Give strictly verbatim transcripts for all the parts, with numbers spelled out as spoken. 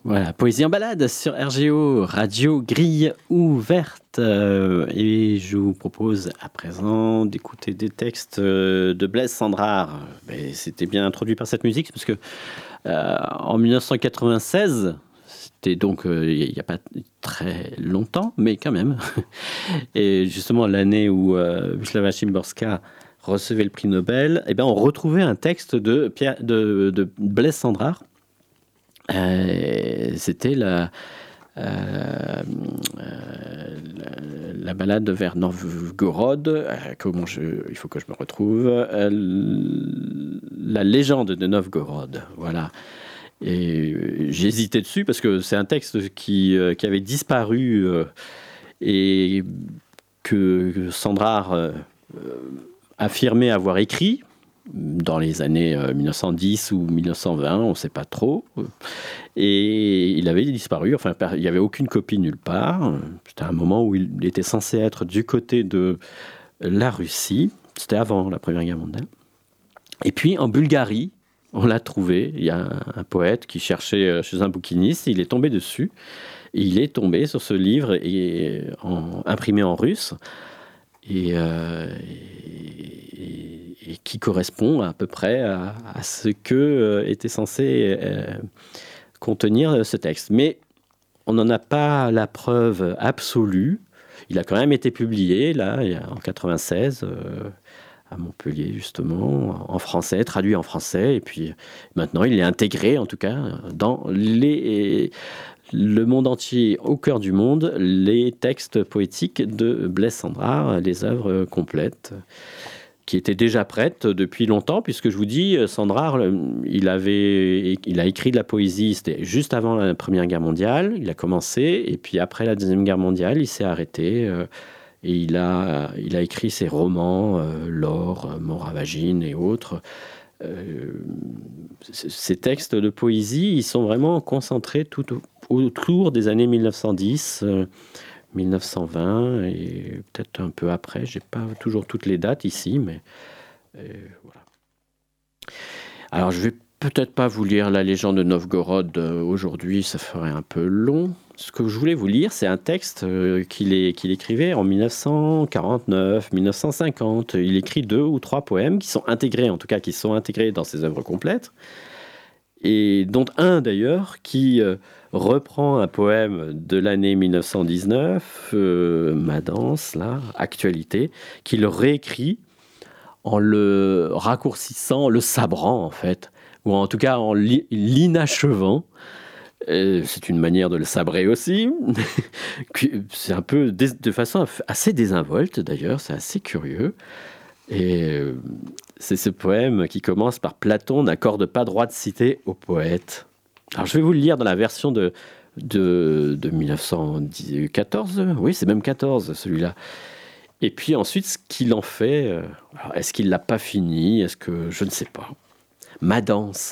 Voilà, Poésie en balade sur R G O, Radio Grille Ouverte. Euh, et je vous propose à présent d'écouter des textes euh, de Blaise Cendrars. Mais c'était bien introduit par cette musique, parce que euh, en dix-neuf cent quatre-vingt-seize, c'était donc euh, il n'y a pas très longtemps, mais quand même, et justement l'année où euh, Wisława Szymborska recevait le prix Nobel, eh ben, on retrouvait un texte de, Pierre, de, de Blaise Cendrars. Euh, c'était la, euh, euh, la, la balade vers Novgorod. Euh, comment je, il faut que je me retrouve. Euh, la légende de Novgorod. Voilà. Et j'hésitais dessus parce que c'est un texte qui, euh, qui avait disparu euh, et que, que Cendrars euh, affirmait avoir écrit dans les années mille neuf cent dix ou mille neuf cent vingt, on ne sait pas trop. Et il avait disparu, enfin, il n'y avait aucune copie nulle part. C'était un moment où il était censé être du côté de la Russie. C'était avant la Première Guerre mondiale. Et puis, en Bulgarie, on l'a trouvé. Il y a un, un poète qui cherchait chez un bouquiniste. Il est tombé dessus. Et il est tombé sur ce livre et, en, imprimé en russe. Et... Euh, et et qui correspond à peu près à, à ce que euh, était censé euh, contenir ce texte. Mais on n'en a pas la preuve absolue. Il a quand même été publié, là, en quatre-vingt-seize, euh, à Montpellier, justement, en français, traduit en français. Et puis maintenant, il est intégré, en tout cas, dans les, le monde entier, au cœur du monde, les textes poétiques de Blaise Cendrars, les œuvres complètes, qui était déjà prête depuis longtemps, puisque je vous dis, Cendrars, il, avait, il a écrit de la poésie, c'était juste avant la Première Guerre mondiale, il a commencé, et puis après la Deuxième Guerre mondiale, il s'est arrêté, euh, et il a, il a écrit ses romans, euh, L'Or, Moravagine et autres. Euh, ces textes de poésie, ils sont vraiment concentrés tout autour des années mille neuf cent dix, euh, mille neuf cent vingt et peut-être un peu après. J'ai pas toujours toutes les dates ici, mais euh, voilà. Alors je vais peut-être pas vous lire la légende de Novgorod euh, aujourd'hui, ça ferait un peu long. Ce que je voulais vous lire, c'est un texte euh, qu'il, est, qu'il écrivait en dix-neuf cent quarante-neuf, dix-neuf cent cinquante. Il écrit deux ou trois poèmes qui sont intégrés, en tout cas qui sont intégrés dans ses œuvres complètes, et dont un d'ailleurs qui euh, reprend un poème de l'année mille neuf cent dix-neuf, euh, Ma danse, là, Actualité, qu'il réécrit en le raccourcissant, le sabrant en fait, ou en tout cas en l'inachevant. Euh, c'est une manière de le sabrer aussi. C'est un peu dé- de façon assez désinvolte d'ailleurs, c'est assez curieux. Et euh, c'est ce poème qui commence par Platon n'accorde pas droit de cité au poète. Alors je vais vous le lire dans la version de, de, de mille neuf cent quatorze, oui c'est même quatorze celui-là. Et puis ensuite ce qu'il en fait, euh, alors, est-ce qu'il l'a pas fini, est-ce que je ne sais pas. Ma danse.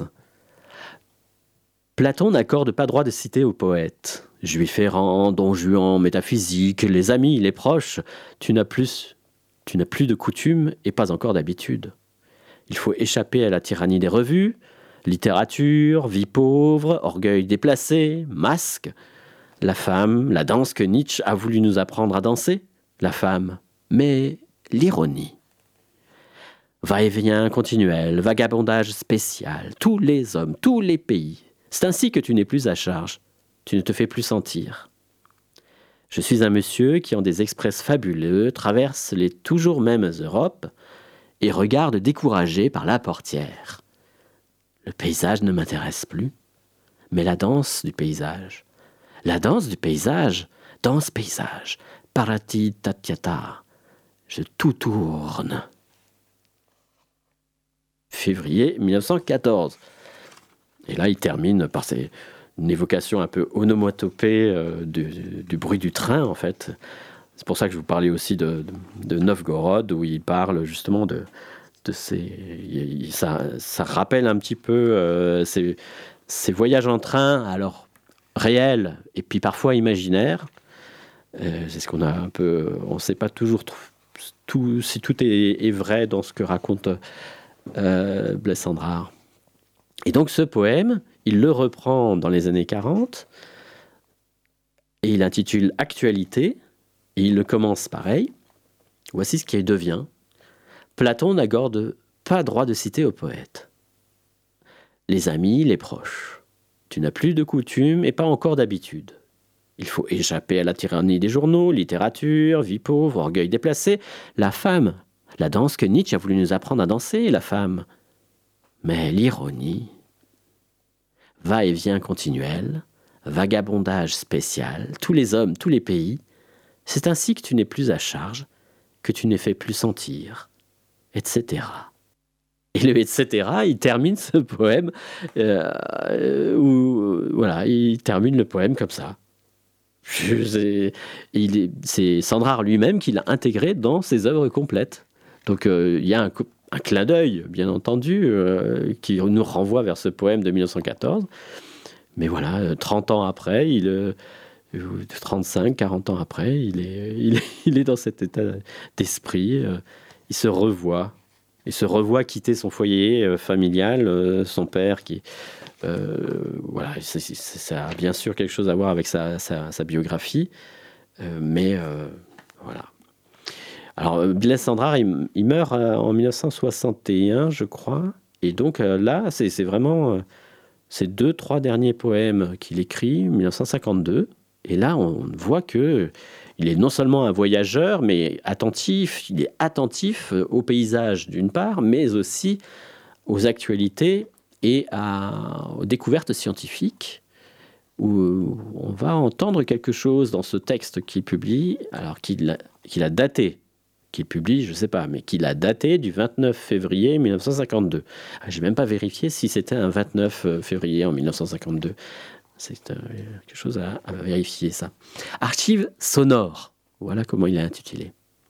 Platon n'accorde pas droit de cité au poète. Juif errant, don Juan, métaphysique, les amis, les proches, tu n'as plus, tu n'as plus de coutume et pas encore d'habitude. Il faut échapper à la tyrannie des revues, littérature, vie pauvre, orgueil déplacé, masque. La femme, la danse que Nietzsche a voulu nous apprendre à danser, la femme, mais l'ironie. Va-et-vient continuel, vagabondage spécial, tous les hommes, tous les pays. C'est ainsi que tu n'es plus à charge, tu ne te fais plus sentir. Je suis un monsieur qui, en des express fabuleux, traverse les toujours mêmes Europes et regarde découragé par la portière. Le paysage ne m'intéresse plus, mais la danse du paysage. La danse du paysage, danse paysage, parati tatiata. Je tout tourne. Février mille neuf cent quatorze. Et là, il termine par ces, une évocation un peu onomatopée euh, du, du bruit du train, en fait. C'est pour ça que je vous parlais aussi de, de, de Novgorod, où il parle justement de, de ces... Il, ça, ça rappelle un petit peu euh, ces, ces voyages en train, alors réels, et puis parfois imaginaires. Euh, c'est ce qu'on a un peu... On ne sait pas toujours tout, si tout est, est vrai dans ce que raconte euh, Blaise Cendrars. Et donc ce poème, il le reprend dans les années quarante, et il intitule « Actualité », et il le commence pareil. Voici ce qu'il devient. Platon n'accorde pas droit de citer au poète. Les amis, les proches. Tu n'as plus de coutume et pas encore d'habitude. Il faut échapper à la tyrannie des journaux, littérature, vie pauvre, orgueil déplacé. La femme, la danse que Nietzsche a voulu nous apprendre à danser, la femme. Mais l'ironie, va-et-vient continuel, vagabondage spécial, tous les hommes, tous les pays, c'est ainsi que tu n'es plus à charge, que tu n'es fait plus sentir, et cetera. Et le et cetera, il termine ce poème, euh, où, voilà, il termine le poème comme ça. C'est, il est, c'est Sandrard lui-même qui l'a intégré dans ses œuvres complètes. Donc euh, il y a un, un clin d'œil, bien entendu, euh, qui nous renvoie vers ce poème de mille neuf cent quatorze. Mais voilà, trente ans après, il, euh, trente-cinq, quarante ans après, il est, il, est, il est dans cet état d'esprit. Euh, il se revoit. Il se revoit quitter son foyer euh, familial, euh, son père qui... Euh, voilà, c'est, c'est, ça a bien sûr quelque chose à voir avec sa, sa, sa biographie, euh, mais euh, voilà. Alors, Blaise Sandrard, il, il meurt euh, en mille neuf cent soixante et un, je crois, et donc euh, là, c'est, c'est vraiment euh, ces deux, trois derniers poèmes qu'il écrit, mille neuf cent cinquante-deux, et là, on voit que il est non seulement un voyageur, mais attentif, il est attentif au paysage d'une part, mais aussi aux actualités et à, aux découvertes scientifiques, où on va entendre quelque chose dans ce texte qu'il publie, alors qu'il a, qu'il a daté, qu'il publie, je ne sais pas, mais qu'il a daté du vingt-neuf février mille neuf cent cinquante-deux. Je n'ai même pas vérifié si c'était un vingt-neuf février en mille neuf cent cinquante-deux. C'est euh, quelque chose à, à vérifier, ça. Archives sonores, voilà comment il est intitulé.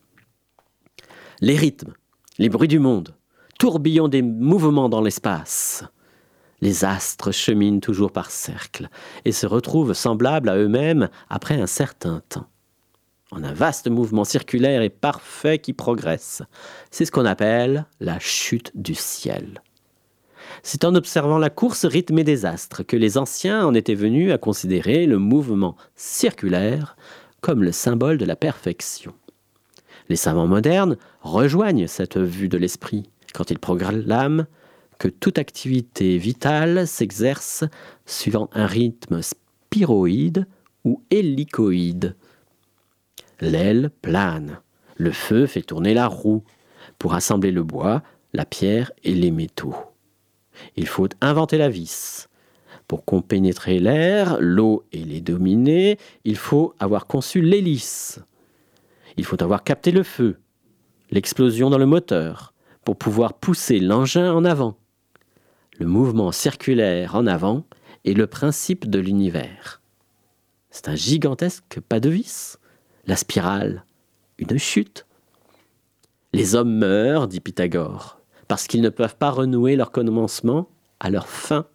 Les rythmes, les bruits du monde, tourbillon des mouvements dans l'espace. Les astres cheminent toujours par cercles et se retrouvent semblables à eux-mêmes après un certain temps, en un vaste mouvement circulaire et parfait qui progresse. C'est ce qu'on appelle la chute du ciel. C'est en observant la course rythmée des astres que les anciens en étaient venus à considérer le mouvement circulaire comme le symbole de la perfection. Les savants modernes rejoignent cette vue de l'esprit quand ils proclament que toute activité vitale s'exerce suivant un rythme spiroïde ou hélicoïde. L'aile plane, le feu fait tourner la roue pour assembler le bois, la pierre et les métaux. Il faut inventer la vis. Pour compénétrer l'air, l'eau et les dominer, il faut avoir conçu l'hélice. Il faut avoir capté le feu, l'explosion dans le moteur, pour pouvoir pousser l'engin en avant. Le mouvement circulaire en avant est le principe de l'univers. C'est un gigantesque pas de vis. La spirale, une chute. Les hommes meurent, dit Pythagore, parce qu'ils ne peuvent pas renouer leur commencement à leur fin.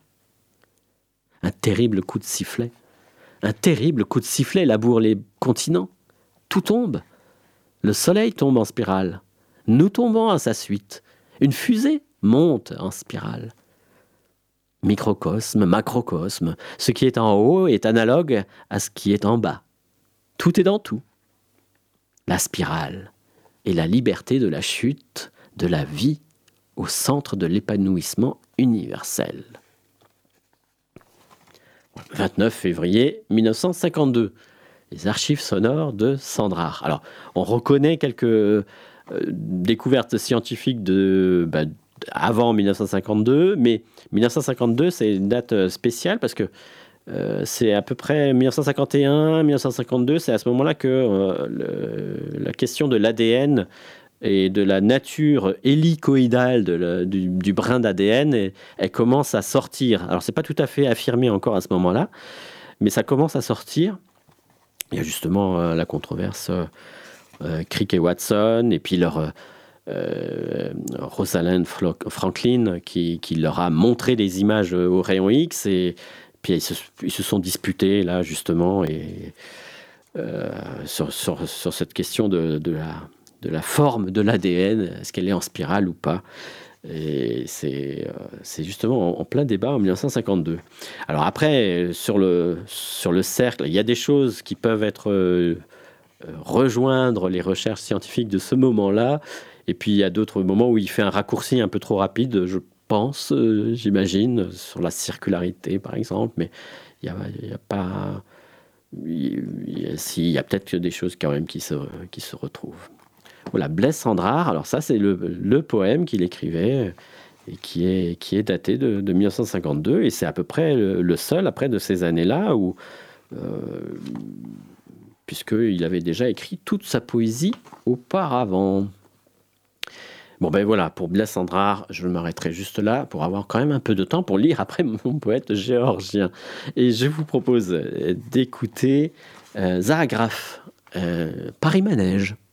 Un terrible coup de sifflet, un terrible coup de sifflet laboure les continents. Tout tombe. Le soleil tombe en spirale. Nous tombons à sa suite. Une fusée monte en spirale. Microcosme, macrocosme, ce qui est en haut est analogue à ce qui est en bas. Tout est dans tout. La spirale est la liberté de la chute, de la vie, au centre de l'épanouissement universel. vingt-neuf février mille neuf cent cinquante-deux, les archives sonores de Sandrard. Alors, on reconnaît quelques euh, découvertes scientifiques de, bah, avant mille neuf cent cinquante-deux, mais mille neuf cent cinquante-deux, c'est une date spéciale parce que euh, c'est à peu près mille neuf cent cinquante et un, mille neuf cent cinquante-deux, c'est à ce moment-là que euh, le, la question de l'A D N et de la nature hélicoïdale de la, du, du brin d'A D N, et, elle commence à sortir. Alors, c'est pas tout à fait affirmé encore à ce moment-là, mais ça commence à sortir. Il y a justement euh, la controverse euh, Crick et Watson, et puis leur euh, Rosalind Franklin qui, qui leur a montré des images au rayon X, et puis ils se, ils se sont disputés là justement et euh, sur, sur, sur cette question de, de la de la forme de l'A D N, est-ce qu'elle est en spirale ou pas. Et c'est, euh, c'est justement en, en plein débat en mille neuf cent cinquante-deux. Alors après, sur le, sur le cercle, il y a des choses qui peuvent être euh, euh, rejoindre les recherches scientifiques de ce moment-là, et puis il y a d'autres moments où il fait un raccourci un peu trop rapide, je pense, euh, j'imagine, sur la circularité par exemple, mais il n'y a, il y a pas... Il y a, si, il y a peut-être que des choses quand même qui se, qui se retrouvent. Voilà, Blaise Cendrars, alors ça c'est le, le poème qu'il écrivait et qui est, qui est daté de, de mille neuf cent cinquante-deux, et c'est à peu près le, le seul après de ces années-là où, euh, puisqu'il avait déjà écrit toute sa poésie auparavant. Bon ben voilà, pour Blaise Cendrars, je m'arrêterai juste là pour avoir quand même un peu de temps pour lire après mon poète géorgien. Et je vous propose d'écouter euh, Zaragraphe, euh, Paris Manège.